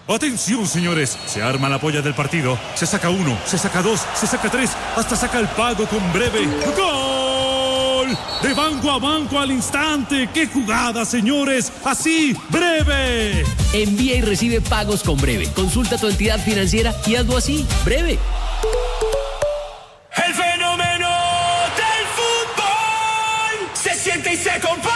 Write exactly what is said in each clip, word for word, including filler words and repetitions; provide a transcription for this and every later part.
Atención, señores, se arma la polla del partido. Se saca uno, se saca dos, se saca tres, hasta saca el pago con breve. ¡Gol! De banco a banco al instante. ¡Qué jugada, señores! Así, breve. Envía y recibe pagos con breve. Consulta tu entidad financiera y hazlo así, breve. El fenómeno del fútbol se siente y se comparte.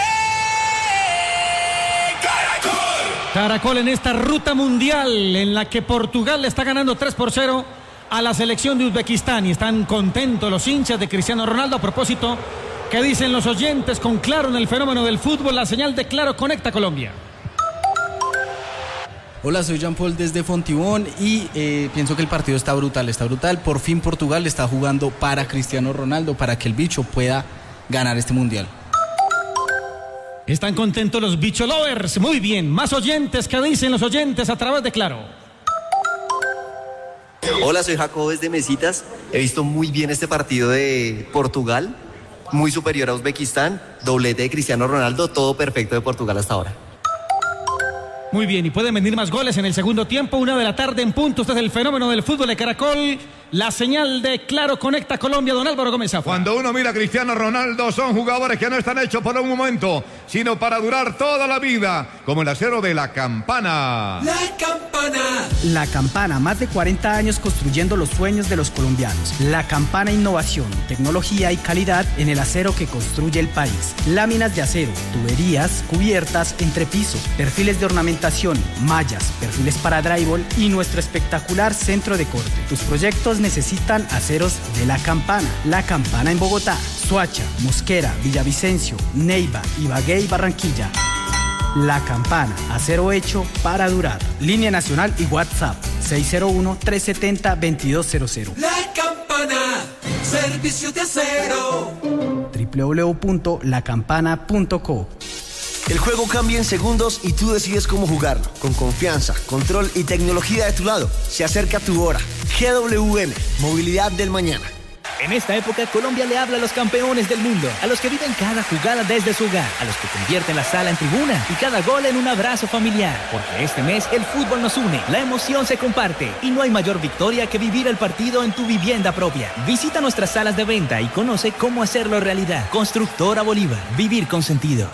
Caracol en esta ruta mundial en la que Portugal le está ganando tres por cero a la selección de Uzbekistán y están contentos los hinchas de Cristiano Ronaldo. A propósito, ¿qué dicen los oyentes con Claro en el fenómeno del fútbol? La señal de Claro conecta Colombia. Hola, soy Jean Paul desde Fontibón y eh, pienso que el partido está brutal, está brutal. Por fin Portugal está jugando para Cristiano Ronaldo, para que el bicho pueda ganar este mundial. Están contentos los bicho lovers. Muy bien, más oyentes. ¿Qué dicen los oyentes a través de Claro? Hola, soy Jacobo desde Mesitas. He visto muy bien este partido de Portugal, muy superior a Uzbekistán, doblete de Cristiano Ronaldo, todo perfecto de Portugal hasta ahora. Muy bien, y pueden venir más goles en el segundo tiempo, una de la tarde en punto. Este es el fenómeno del fútbol de Caracol. La señal de Claro conecta Colombia, don Álvaro Gómez Zafra. Cuando uno mira a Cristiano Ronaldo, son jugadores que no están hechos para un momento, sino para durar toda la vida, como el acero de La Campana. La Campana. La Campana, más de cuarenta años construyendo los sueños de los colombianos. La Campana, innovación, tecnología y calidad en el acero que construye el país. Láminas de acero, tuberías, cubiertas, entrepiso, perfiles de ornamentación, mallas, perfiles para drywall y nuestro espectacular centro de corte. Tus proyectos necesitan aceros de La Campana. La Campana en Bogotá, Soacha, Mosquera, Villavicencio, Neiva, Ibagué y Barranquilla. La Campana, acero hecho para durar. Línea nacional y WhatsApp seis cero uno, tres siete cero, dos dos cero cero. La Campana, servicio de acero. doble u doble u doble u punto la campana punto co. El juego cambia en segundos y tú decides cómo jugarlo. Con confianza, control y tecnología de tu lado. Se acerca tu hora. G W M, movilidad del mañana. En esta época, Colombia le habla a los campeones del mundo, a los que viven cada jugada desde su hogar, a los que convierten la sala en tribuna y cada gol en un abrazo familiar. Porque este mes el fútbol nos une, la emoción se comparte y no hay mayor victoria que vivir el partido en tu vivienda propia. Visita nuestras salas de venta y conoce cómo hacerlo realidad. Constructora Bolívar, vivir con sentido.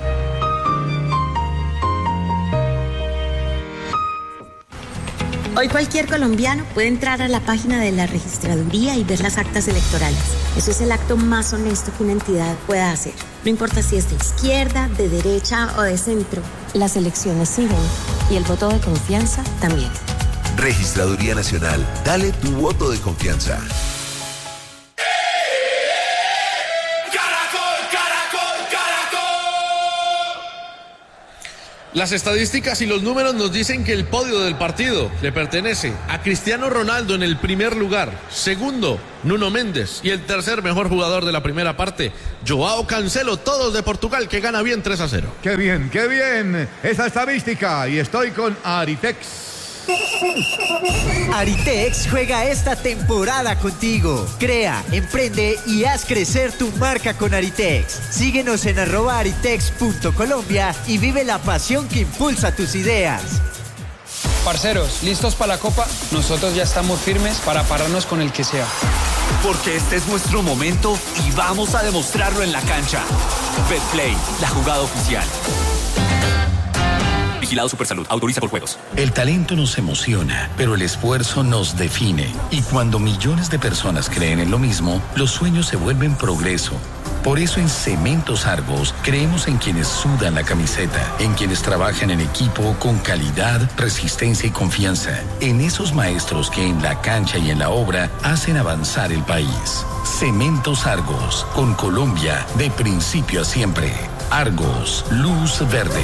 Hoy cualquier colombiano puede entrar a la página de la registraduría y ver las actas electorales. Eso es el acto más honesto que una entidad pueda hacer. No importa si es de izquierda, de derecha o de centro. Las elecciones siguen y el voto de confianza también. Registraduría Nacional. Dale tu voto de confianza. Las estadísticas y los números nos dicen que el podio del partido le pertenece a Cristiano Ronaldo en el primer lugar, segundo, Nuno Méndez, y el tercer mejor jugador de la primera parte, Joao Cancelo, todos de Portugal, que gana bien tres a cero. ¡Qué bien, qué bien! Esa estadística, y estoy con Aritex. Aritex juega esta temporada contigo. Crea, emprende y haz crecer tu marca con Aritex. Síguenos en arroba aritex punto colombia y vive la pasión que impulsa tus ideas. Parceros, ¿listos para la Copa? Nosotros ya estamos firmes para pararnos con el que sea. Porque este es nuestro momento y vamos a demostrarlo en la cancha. Betplay, la jugada oficial. Vigilado Supersalud. Autoriza por juegos. El talento nos emociona, pero el esfuerzo nos define. Y cuando millones de personas creen en lo mismo, los sueños se vuelven progreso. Por eso en Cementos Argos creemos en quienes sudan la camiseta, en quienes trabajan en equipo con calidad, resistencia y confianza, en esos maestros que en la cancha y en la obra hacen avanzar el país. Cementos Argos, con Colombia de principio a siempre. Argos, luz verde.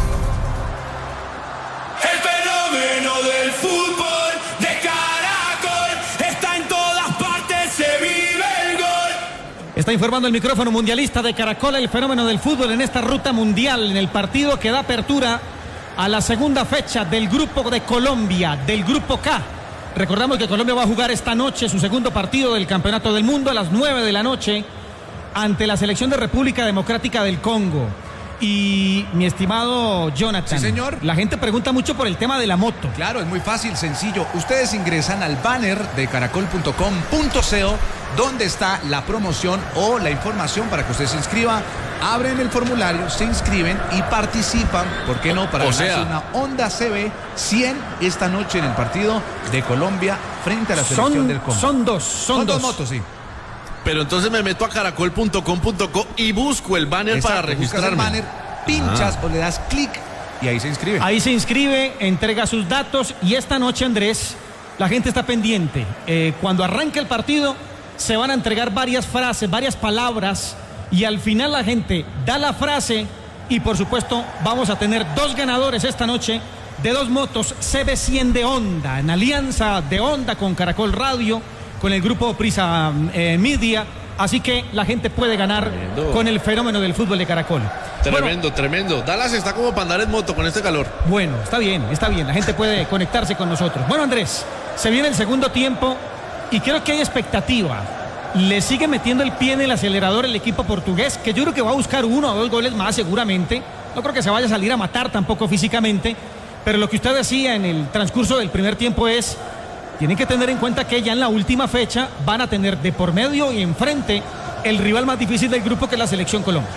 Del fútbol de Caracol está en todas partes, se vive el gol. Está informando el micrófono mundialista de Caracol el fenómeno del fútbol en esta ruta mundial, en el partido que da apertura a la segunda fecha del grupo de Colombia, del grupo K. Recordamos que Colombia va a jugar esta noche su segundo partido del Campeonato del Mundo a las nueve de la noche ante la selección de República Democrática del Congo. Y mi estimado Jonathan, sí, señor. La gente pregunta mucho por el tema de la moto. Claro, es muy fácil, sencillo. Ustedes ingresan al banner de caracol punto com punto co, donde está la promoción o la información para que usted se inscriba. Abren el formulario, se inscriben y participan, ¿por qué no? Para o ganarse sea, una Honda C B cien esta noche en el partido de Colombia frente a la selección son, del Congo. Son dos, son, son dos. dos motos, sí. Pero entonces me meto a caracol punto com punto co y busco el banner. Exacto, para registrarme. El banner, pinchas ah. o le das clic y ahí se inscribe. Ahí se inscribe, entrega sus datos y esta noche, Andrés, la gente está pendiente. Eh, cuando arranque el partido se van a entregar varias frases, varias palabras y al final la gente da la frase y por supuesto vamos a tener dos ganadores esta noche de dos motos C B cien de Honda, en alianza de Honda con Caracol Radio, con el grupo Prisa eh, Media, así que la gente puede ganar tremendo. Con el fenómeno del fútbol de Caracol. Tremendo, bueno, tremendo. Dallas está como para andar en moto con este calor. Bueno, está bien, está bien, la gente puede conectarse con nosotros. Bueno, Andrés, se viene el segundo tiempo y creo que hay expectativa. Le sigue metiendo el pie en el acelerador el equipo portugués, que yo creo que va a buscar uno o dos goles más seguramente. No creo que se vaya a salir a matar tampoco físicamente, pero lo que usted decía en el transcurso del primer tiempo es: tienen que tener en cuenta que ya en la última fecha van a tener de por medio y enfrente el rival más difícil del grupo, que es la Selección Colombia.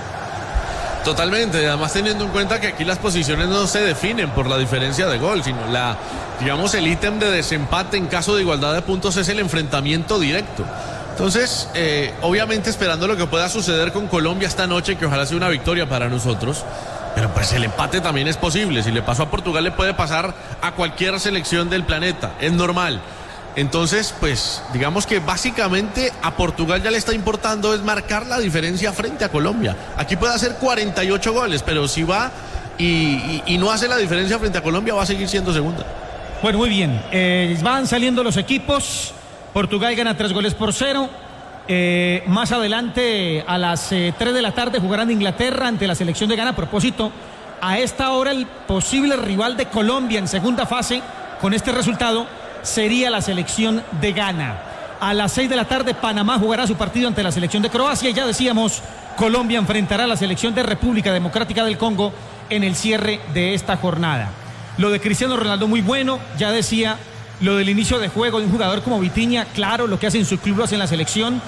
Totalmente, además teniendo en cuenta que aquí las posiciones no se definen por la diferencia de gol, sino la, digamos, el ítem de desempate en caso de igualdad de puntos es el enfrentamiento directo. Entonces, eh, obviamente esperando lo que pueda suceder con Colombia esta noche, que ojalá sea una victoria para nosotros. Pero pues el empate también es posible. Si le pasó a Portugal, le puede pasar a cualquier selección del planeta. Es normal. Entonces, pues, digamos que básicamente a Portugal ya le está importando es marcar la diferencia frente a Colombia. Aquí puede hacer cuarenta y ocho goles, pero si va y, y, y no hace la diferencia frente a Colombia, va a seguir siendo segunda. Bueno, muy bien. Eh, van saliendo los equipos. Portugal gana tres goles por cero. Eh, más adelante a las eh, tres de la tarde jugarán Inglaterra ante la selección de Ghana. A propósito, a esta hora el posible rival de Colombia en segunda fase con este resultado sería la selección de Ghana. A las seis de la tarde Panamá jugará su partido ante la selección de Croacia y ya decíamos, Colombia enfrentará a la selección de República Democrática del Congo en el cierre de esta jornada. Lo de Cristiano Ronaldo muy bueno, ya decía. Lo del inicio de juego de un jugador como Vitinha, claro, lo que hace en su club lo hace en la selección.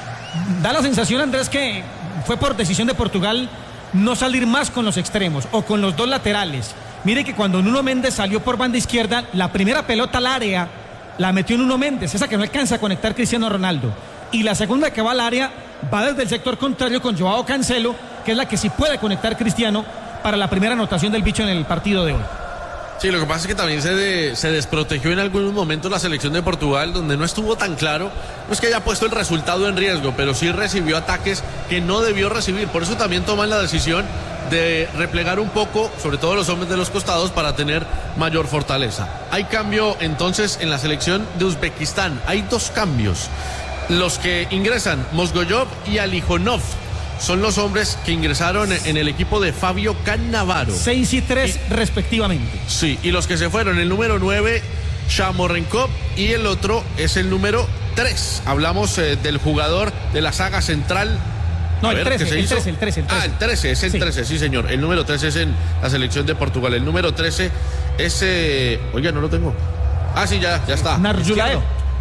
Da la sensación, Andrés, que fue por decisión de Portugal no salir más con los extremos o con los dos laterales. Mire que cuando Nuno Méndez salió por banda izquierda, la primera pelota al área la metió Nuno Méndez, esa que no alcanza a conectar Cristiano Ronaldo. Y la segunda que va al área va desde el sector contrario con Joao Cancelo, que es la que sí puede conectar Cristiano para la primera anotación del bicho en el partido de hoy. Sí, lo que pasa es que también se, de, se desprotegió en algunos momentos la selección de Portugal, donde no estuvo tan claro. No es que haya puesto el resultado en riesgo, pero sí recibió ataques que no debió recibir. Por eso también toman la decisión de replegar un poco, sobre todo los hombres de los costados, para tener mayor fortaleza. Hay cambio entonces en la selección de Uzbekistán. Hay dos cambios. Los que ingresan, Mozgoyov y Alijonov, son los hombres que ingresaron en el equipo de Fabio Cannavaro. seis y tres y, respectivamente. Sí, y los que se fueron, el número nueve, Shamorenkov, y el otro es el número tres. Hablamos eh, del jugador de la saga central. No, el trece, el trece, el trece, el trece. Ah, el trece, es el sí. trece, sí señor. El número trece es en la selección de Portugal. El número trece es... Eh... Oiga, no lo tengo. Ah, sí, ya, ya está. Narjulaev.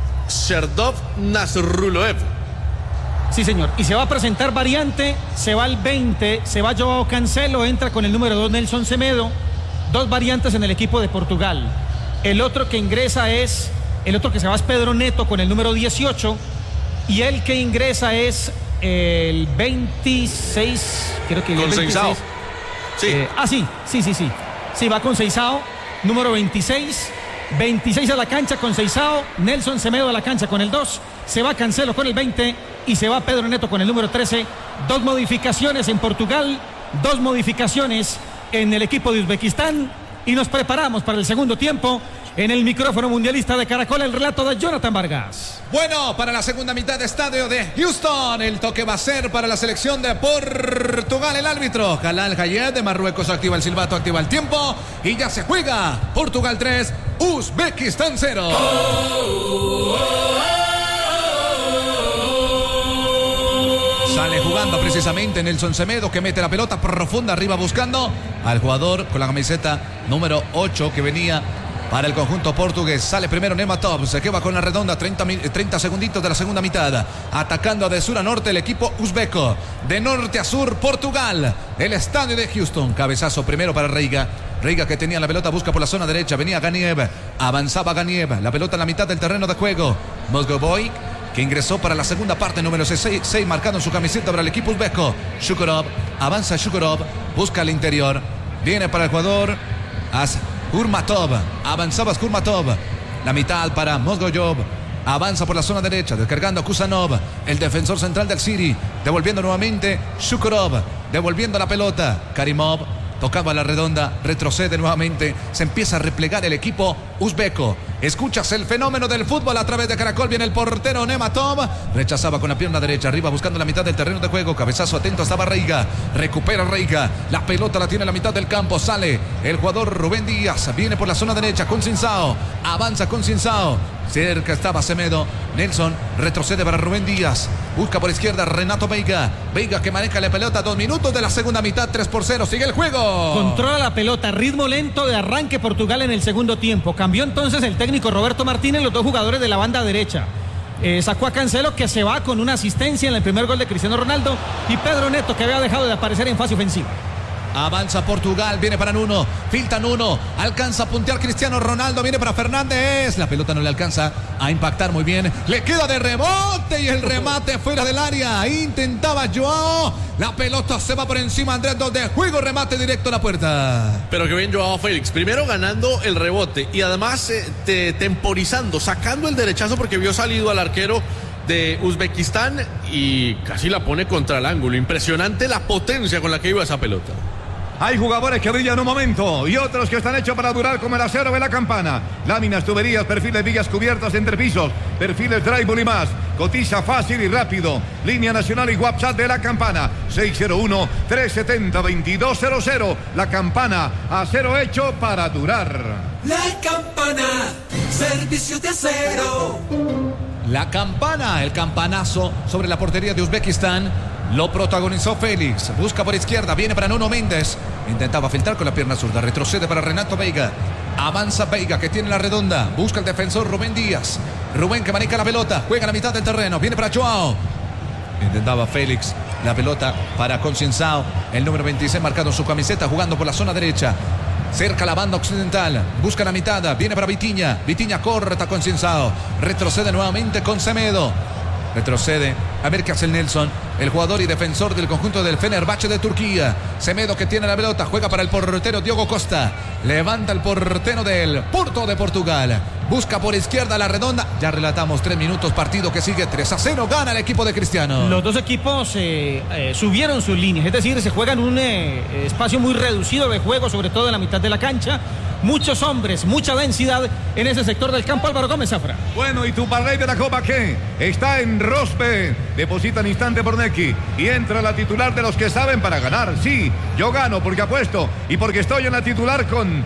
Serdov Nasruloev. Sí, señor. Y se va a presentar variante, se va al veinte, se va Joao Cancelo, entra con el número dos Nelson Semedo. Dos variantes en el equipo de Portugal. El otro que ingresa es, el otro que se va es Pedro Neto con el número dieciocho. Y el que ingresa es el veintiséis, creo que el con veintiséis. Seisao. Sí. Eh, ah, sí, sí, sí, sí. Sí, va con Seisao, número veintiséis. veintiséis a la cancha con Seisao, Nelson Semedo a la cancha con el dos, se va Cancelo con el veinte y se va Pedro Neto con el número trece. Dos modificaciones en Portugal, dos modificaciones en el equipo de Uzbekistán y nos preparamos para el segundo tiempo. En el micrófono mundialista de Caracol, el relato de Jonathan Vargas. Bueno, para la segunda mitad de estadio de Houston, el toque va a ser para la selección de Portugal. El árbitro, Jalal Hayed de Marruecos, activa el silbato, activa el tiempo y ya se juega. Portugal tres, Uzbekistán cero. Oh, oh, oh, oh, oh. Sale jugando precisamente Nelson Semedo, que mete la pelota profunda arriba buscando al jugador con la camiseta número ocho que venía para el conjunto portugués. Sale primero Nematov, se queda con la redonda, treinta, treinta segunditos de la segunda mitad. Atacando de sur a norte el equipo uzbeco. De norte a sur, Portugal. El estadio de Houston. Cabezazo primero para Reiga. Reiga, que tenía la pelota, busca por la zona derecha. Venía Ganiev, avanzaba Ganiev. La pelota en la mitad del terreno de juego. Mozgoboy, que ingresó para la segunda parte, número seis, marcando en su camiseta para el equipo uzbeco. Shukurov, avanza Shukurov, busca al interior. Viene para el jugador As Kurmatov, avanzaba Kurmatov, la mitad para Mozgoyov, avanza por la zona derecha, descargando a Kusanov, el defensor central del City, devolviendo nuevamente Shukurov, devolviendo la pelota, Karimov, tocaba la redonda, retrocede nuevamente, se empieza a replegar el equipo uzbeco. Escuchas el fenómeno del fútbol a través de Caracol. Viene el portero Nematov, rechazaba con la pierna derecha, arriba buscando la mitad del terreno de juego. Cabezazo atento, estaba Reiga, recupera Reiga, la pelota la tiene en la mitad del campo. Sale el jugador Rubén Díaz, viene por la zona derecha con Cinsao, avanza con Cinsao, cerca estaba Semedo. Nelson retrocede para Rubén Díaz, busca por izquierda Renato Veiga, Veiga que maneja la pelota. Dos minutos de la segunda mitad, tres por cero, sigue el juego. Controla la pelota, ritmo lento de arranque Portugal en el segundo tiempo. Cambió entonces el técnico Roberto Martínez, los dos jugadores de la banda derecha. Eh, sacó a Cancelo, que se va con una asistencia en el primer gol de Cristiano Ronaldo, y Pedro Neto, que había dejado de aparecer en fase ofensiva. Avanza Portugal, viene para Nuno, filtra Nuno, alcanza a puntear Cristiano Ronaldo, viene para Fernández, la pelota no le alcanza a impactar muy bien, le queda de rebote y el remate fuera del área, intentaba Joao, la pelota se va por encima, Andrés, dos de juego, remate directo a la puerta. Pero que bien Joao Félix, primero ganando el rebote y además eh, te, temporizando, sacando el derechazo porque vio salido al arquero de Uzbekistán y casi la pone contra el ángulo. Impresionante la potencia con la que iba esa pelota. Hay jugadores que brillan un momento y otros que están hechos para durar, como el acero de la campana. Láminas, tuberías, perfiles, vigas cubiertas, entrepisos, perfiles drywall y más. Cotiza fácil y rápido. Línea nacional y WhatsApp de la campana. seis cero uno, tres siete cero, dos dos cero cero. La campana, acero hecho para durar. La campana, servicio de acero. La campana, el campanazo sobre la portería de Uzbekistán. Lo protagonizó Félix, busca por izquierda, viene para Nuno Méndez, intentaba filtrar con la pierna zurda, retrocede para Renato Veiga, avanza Veiga que tiene la redonda, busca el defensor Rubén Díaz, Rubén que maneja la pelota, juega a la mitad del terreno, viene para Joao, intentaba Félix, la pelota para Concienzao, el número veintiséis marcado en su camiseta, jugando por la zona derecha. Cerca la banda occidental, busca la mitad, viene para Vitinha, Vitinha corta con Cinsao, retrocede nuevamente con Semedo, retrocede, a ver qué hace el Nelson, el jugador y defensor del conjunto del Fenerbahce de Turquía. Semedo que tiene la pelota, juega para el portero Diogo Costa, levanta el portero del Porto de Portugal, busca por izquierda la redonda, ya relatamos tres minutos, partido que sigue tres a cero, gana el equipo de Cristiano. Los dos equipos eh, eh, subieron sus líneas, es decir, se juega en un eh, espacio muy reducido de juego, sobre todo en la mitad de la cancha. Muchos hombres, mucha densidad en ese sector del campo. Álvaro Gómez Zafra. Bueno, ¿y tu parlay de la Copa qué? Está en Rospe. Deposita en instante por Nequi y entra la titular de los que saben para ganar. Sí, yo gano porque apuesto y porque estoy en la titular con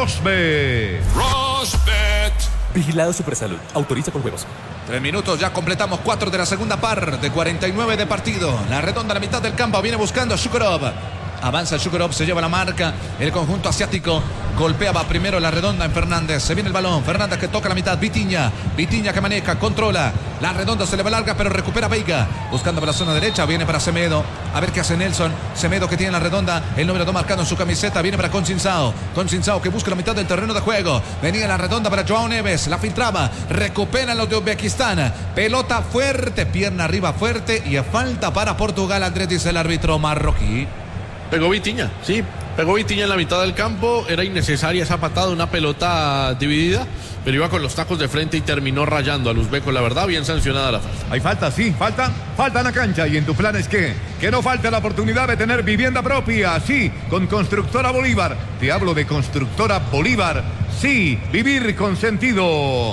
Rospe. Rosbet. Vigilado Supersalud. Autoriza con juegos. Tres minutos, ya completamos cuatro de la segunda par de cuarenta y nueve de partido. La redonda a la mitad del campo, viene buscando a Shukurov. Avanza Shukurov, se lleva la marca. El conjunto asiático golpeaba primero la redonda en Fernández. Se viene el balón. Fernández que toca la mitad. Vitinha. Vitinha que maneja, controla. La redonda se le va larga, pero recupera Veiga. Buscando por la zona derecha. Viene para Semedo. A ver qué hace Nelson. Semedo que tiene la redonda. El número dos marcado en su camiseta. Viene para Concienzao. Concienzao que busca la mitad del terreno de juego. Venía la redonda para Joao Neves. La filtraba. Recuperan los de Uzbekistán. Pelota fuerte. Pierna arriba fuerte. Y falta para Portugal. Andrés, dice el árbitro marroquí. Pegó Vitinha, sí, pegó Vitinha en la mitad del campo, era innecesaria esa patada, una pelota dividida, pero iba con los tacos de frente y terminó rayando al uzbeco, la verdad, bien sancionada la falta. Hay falta, sí, falta, falta en la cancha. ¿Y en tu plan es qué? Que no falte la oportunidad de tener vivienda propia, sí, con Constructora Bolívar. Te hablo de Constructora Bolívar, sí, vivir con sentido.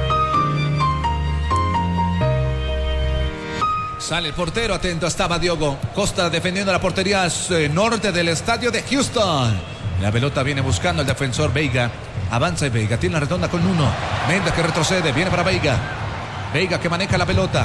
Sale el portero, atento estaba Diogo Costa defendiendo la portería eh, norte del estadio de Houston. La pelota viene buscando el defensor Veiga. Avanza y Veiga, tiene la redonda con uno. Méndez que retrocede, viene para Veiga. Veiga que maneja la pelota.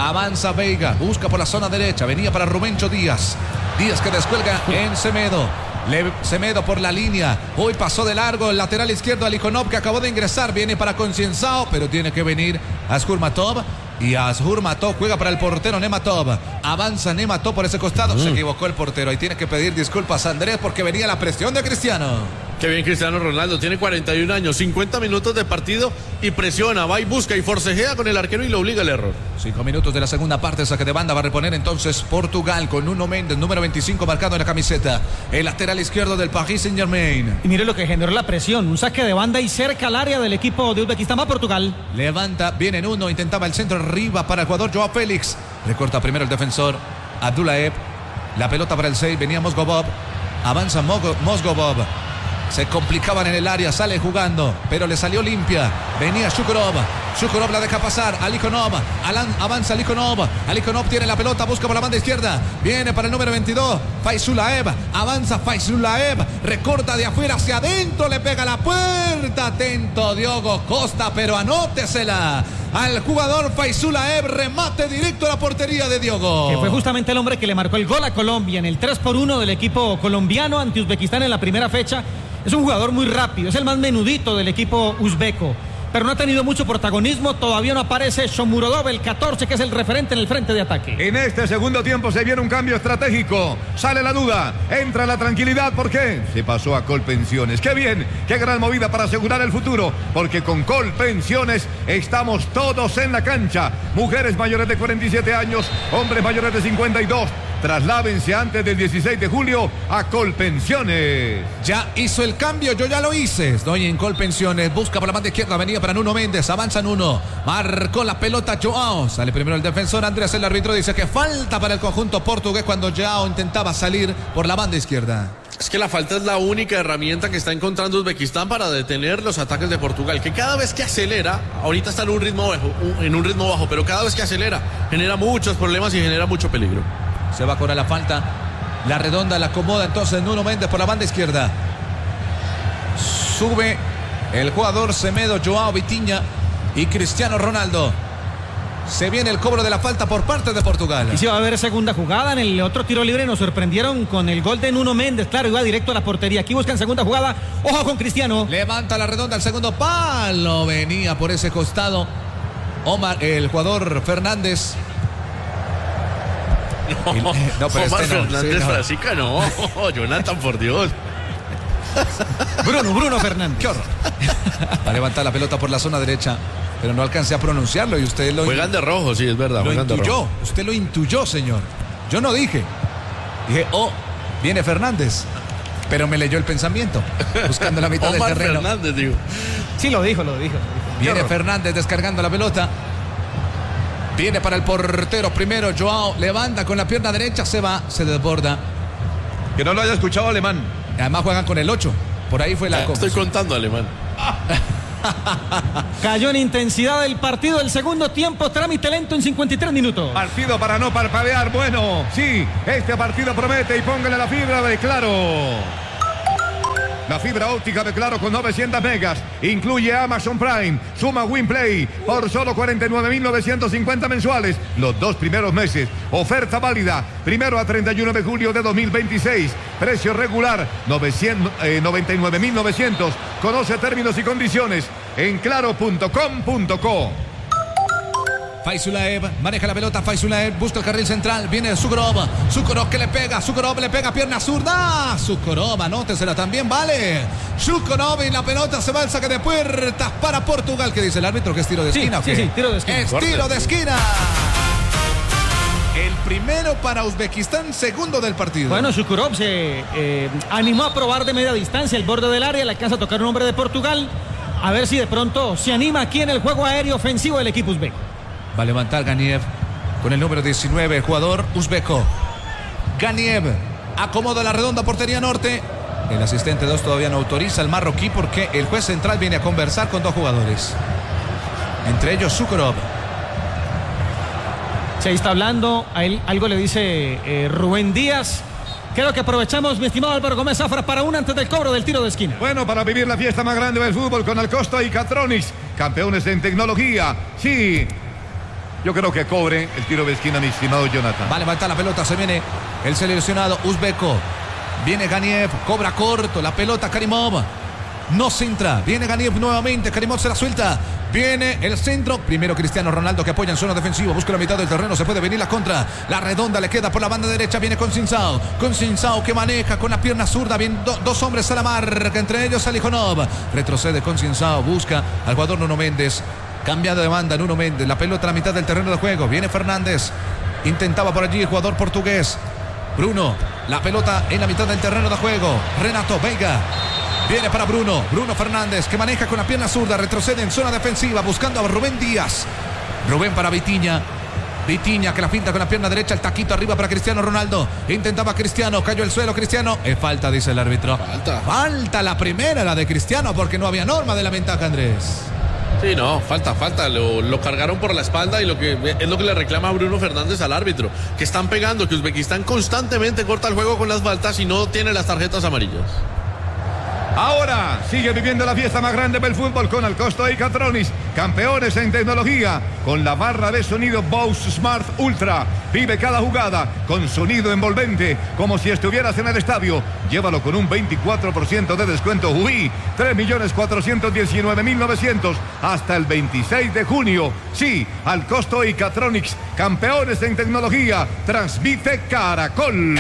Avanza Veiga, busca por la zona derecha, venía para Rubencho Díaz. Díaz que descuelga en Semedo. Le, Semedo por la línea. Hoy pasó de largo el lateral izquierdo Alikhonov, que acabó de ingresar. Viene para Concienzao, pero tiene que venir Asjurmatov. Y Asjurmatov juega para el portero Nematov. Avanza Nematov por ese costado. Mm. Se equivocó el portero. Y tiene que pedir disculpas a Andrés porque venía la presión de Cristiano. Qué bien Cristiano Ronaldo, tiene cuarenta y un años, cincuenta minutos de partido y presiona, va y busca y forcejea con el arquero y lo obliga al error. Cinco minutos de la segunda parte, saque de banda, va a reponer entonces Portugal con Nuno Méndez, número veinticinco marcado en la camiseta, el lateral izquierdo del Paris Saint-Germain. Y mire lo que generó la presión, un saque de banda y cerca al área del equipo de Uzbekistán, va Portugal. Levanta, viene en uno, intentaba el centro arriba para el jugador Joao Félix, recorta primero el defensor Abdullaev, la pelota para el seis, venía Mozgovov, avanza Mozgovov. Se complicaban en el área, sale jugando, pero le salió limpia. Venía Shukurov, Shukurov la deja pasar, Alikhonov, Alan, avanza Alikhonov, Alikhonov tiene la pelota, busca por la banda izquierda, viene para el número veintidós, Faizulaev, avanza Faizulaev, recorta de afuera hacia adentro, le pega la puerta, atento Diogo Costa, pero anótesela al jugador Faizulaev, remate directo a la portería de Diogo. Que fue justamente el hombre que le marcó el gol a Colombia en el tres por uno del equipo colombiano ante Uzbekistán en la primera fecha. Es un jugador muy rápido, es el más menudito del equipo uzbeco, pero no ha tenido mucho protagonismo. Todavía no aparece Shomurodov, el catorce, que es el referente en el frente de ataque. En este segundo tiempo se viene un cambio estratégico. Sale la duda, entra la tranquilidad. ¿Por qué? Se pasó a Colpensiones. ¡Qué bien! ¡Qué gran movida para asegurar el futuro! Porque con Colpensiones estamos todos en la cancha. Mujeres mayores de cuarenta y siete años, hombres mayores de cincuenta y dos. Trasládense antes del dieciséis de julio a Colpensiones. Ya hizo el cambio, yo ya lo hice. Estoy en Colpensiones, busca por la banda izquierda, venía para Nuno Méndez, avanza Nuno, marcó la pelota Joao, sale primero el defensor Andrés, el árbitro dice que falta para el conjunto portugués cuando Joao intentaba salir por la banda izquierda. Es que la falta es la única herramienta que está encontrando Uzbekistán para detener los ataques de Portugal, que cada vez que acelera, ahorita está en un ritmo bajo, en un ritmo bajo, pero cada vez que acelera genera muchos problemas y genera mucho peligro. Se va a cobrar la falta. La redonda la acomoda entonces Nuno Méndez por la banda izquierda. Sube el jugador Semedo, Joao Vitinha y Cristiano Ronaldo. Se viene el cobro de la falta por parte de Portugal. Y si va a haber segunda jugada. En el otro tiro libre nos sorprendieron con el gol de Nuno Méndez. Claro, iba directo a la portería. Aquí buscan segunda jugada. Ojo con Cristiano. Levanta la redonda al segundo palo. Venía por ese costado Omar, el jugador Fernández. No, El, eh, no, pero Omar este no, Fernández sí, no. Frasica, no. Jonathan, por Dios. Bruno, Bruno Fernández. Qué horror. Va a levantar la pelota por la zona derecha, pero no alcancé a pronunciarlo y usted lo Juegan de rojo, sí, es verdad. Lo Juegan de intuyó, rojo. usted lo intuyó, señor. Yo no dije. Dije, oh, viene Fernández. Pero me leyó el pensamiento, buscando la mitad del Omar terreno. Fernández, digo. Sí, lo dijo, lo dijo. Viene Fernández descargando la pelota. Viene para el portero primero, Joao, levanta con la pierna derecha, se va, se desborda. Que no lo haya escuchado alemán. Además juegan con el ocho, por ahí fue la Estoy contando alemán. Cayó en intensidad el partido, el segundo tiempo, trámite lento en cincuenta y tres minutos. Partido para no parpadear, bueno, sí, este partido promete y póngale la fibra de Claro. La fibra óptica de Claro con novecientos megas. Incluye Amazon Prime. Suma WinPlay por solo cuarenta y nueve mil novecientos cincuenta mensuales. Los dos primeros meses. Oferta válida. Primero a treinta y uno de julio de dos mil veintiséis. Precio regular noventa y nueve mil novecientos. Conoce términos y condiciones en claro punto com punto co. Faizulaev maneja la pelota, Faizulaev busca el carril central, viene Sukorov, Sukorov que le pega, Sukorov le pega pierna zurda, Sukorov, anótesela también, vale, Sukorov y la pelota se va al saque de puertas para Portugal. ¿Qué dice el árbitro? ¿Que es tiro de esquina? Sí, ¿o qué? sí, sí, tiro de esquina. Es tiro de esquina. El primero para Uzbekistán, segundo del partido. Bueno, Sukorov se eh, animó a probar de media distancia el borde del área, le alcanza a tocar un hombre de Portugal, a ver si de pronto se anima aquí en el juego aéreo ofensivo del equipo uzbek. Va a levantar Ganiev con el número diecinueve, el jugador uzbeco. Ganiev acomoda la redonda portería norte. El asistente dos todavía no autoriza al marroquí porque el juez central viene a conversar con dos jugadores. Entre ellos Sukorov. Se ahí está hablando, a él algo le dice eh, Rubén Díaz. Creo que aprovechamos, mi estimado Álvaro Gómez Zafra, para un antes del cobro del tiro de esquina. Bueno, para vivir la fiesta más grande del fútbol con Alcosta y Catronics, campeones en tecnología. Sí. Yo creo que cobre el tiro de esquina, mi estimado Jonathan. Va a levantar la pelota, se viene el seleccionado uzbeco. Viene Ganiev, cobra corto, la pelota Karimov. No centra, viene Ganiev nuevamente, Karimov se la suelta. Viene el centro, primero Cristiano Ronaldo que apoya en zona defensiva, busca la mitad del terreno, se puede venir la contra, la redonda le queda por la banda derecha, viene con Sinsao, con Sinsao que maneja con la pierna zurda, bien, do, dos hombres a la marca, entre ellos Alijonov, retrocede con Sinsao, busca al jugador Nuno Méndez, cambiando de banda Nuno Méndez, la pelota a la mitad del terreno de juego, viene Fernández, intentaba por allí el jugador portugués, Bruno, la pelota en la mitad del terreno de juego, Renato Veiga. Viene para Bruno, Bruno Fernández que maneja con la pierna zurda, retrocede en zona defensiva buscando a Rubén Díaz. Rubén para Vitinha. Vitinha que la pinta con la pierna derecha, el taquito arriba para Cristiano Ronaldo. Intentaba Cristiano, cayó el suelo Cristiano. Es falta, dice el árbitro. Falta. Falta la primera, la de Cristiano, porque no había norma de la ventaja, Andrés. Sí, no, falta, falta. Lo, lo cargaron por la espalda y lo que es lo que le reclama Bruno Fernández al árbitro. Que están pegando, que Uzbekistán constantemente corta el juego con las faltas y no tiene las tarjetas amarillas. Ahora sigue viviendo la fiesta más grande del fútbol con el Costo y Catronics, campeones en tecnología, con la barra de sonido Bose Smart Ultra. Vive cada jugada con sonido envolvente, como si estuvieras en el estadio. Llévalo con un veinticuatro por ciento de descuento. Uy, tres millones cuatrocientos diecinueve mil novecientos hasta el veintiséis de junio. Sí, al Costo y Catronics, campeones en tecnología. Transmite Caracol.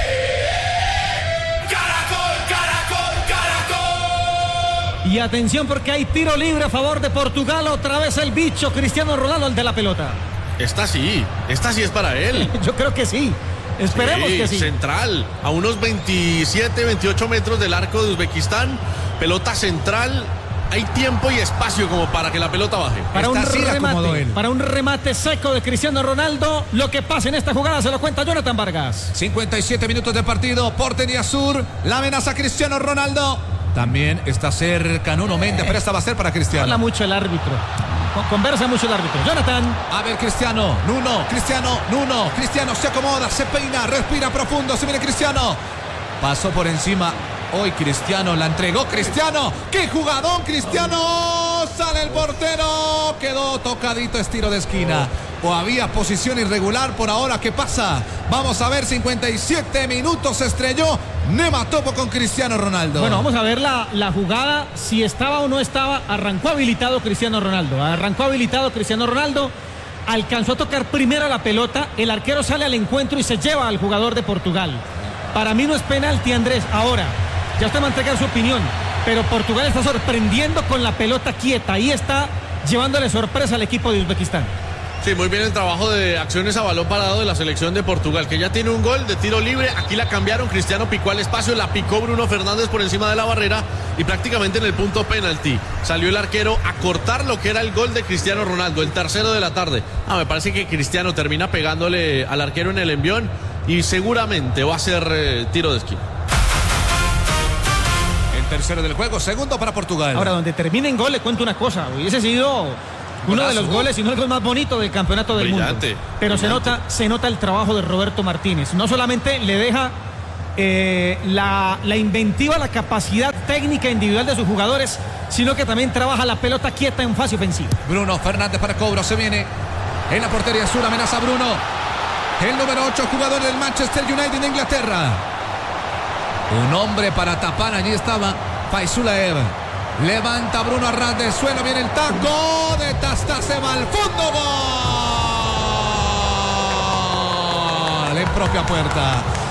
Y atención porque hay tiro libre a favor de Portugal. Otra vez el bicho Cristiano Ronaldo, el de la pelota. Esta sí, esta sí es para él. Yo creo que sí. Esperemos sí, que sí. Central, a unos veintisiete, veintiocho metros del arco de Uzbekistán. Pelota central. Hay tiempo y espacio como para que la pelota baje. Para un, remate, para un remate seco de Cristiano Ronaldo. Lo que pasa en esta jugada se lo cuenta Jonathan Vargas. cincuenta y siete minutos de partido. Portería sur. La amenaza Cristiano Ronaldo. También está cerca Nuno Méndez, pero esta va a ser para Cristiano. Habla mucho el árbitro. Conversa mucho el árbitro. Jonathan. A ver, Cristiano. Nuno. Cristiano. Nuno. Cristiano se acomoda, se peina, respira profundo. Se viene Cristiano. Pasó por encima. Hoy Cristiano la entregó. Cristiano. ¡Qué jugadón, Cristiano! Sale el portero. Quedó tocadito, estilo de esquina. O había posición irregular por ahora. ¿Qué pasa? Vamos a ver. cincuenta y siete minutos se estrelló Nematopo con Cristiano Ronaldo. Bueno, vamos a ver la, la jugada. Si estaba o no estaba. Arrancó habilitado Cristiano Ronaldo. Arrancó habilitado Cristiano Ronaldo. Alcanzó a tocar primero la pelota. El arquero sale al encuentro y se lleva al jugador de Portugal. Para mí no es penalti, Andrés. Ahora, ya usted mantenga su opinión. Pero Portugal está sorprendiendo con la pelota quieta. Ahí está llevándole sorpresa al equipo de Uzbekistán. Sí, muy bien el trabajo de acciones a balón parado de la selección de Portugal, que ya tiene un gol de tiro libre. Aquí la cambiaron, Cristiano picó al espacio, la picó Bruno Fernández por encima de la barrera y prácticamente en el punto penalti salió el arquero a cortar lo que era el gol de Cristiano Ronaldo, el tercero de la tarde. Ah, me parece que Cristiano termina pegándole al arquero en el envión y seguramente va a ser eh, tiro de esquina. El tercero del juego, segundo para Portugal. Ahora, donde termine en gol, le cuento una cosa. Hubiese sido uno de los goles, y no el gol más bonito del campeonato del brillante, mundo. Pero brillante. se nota, se nota el trabajo de Roberto Martínez. No solamente le deja eh, la, la inventiva, la capacidad técnica individual de sus jugadores, sino que también trabaja la pelota quieta en fase ofensiva. Bruno Fernández para cobro, se viene en la portería sur, amenaza Bruno. El número ocho, jugador del Manchester United de Inglaterra. Un hombre para tapar, allí estaba Faisulaev. Levanta Bruno a ras de suelo, viene el taco de Tastaseva al fondo, gol en propia puerta.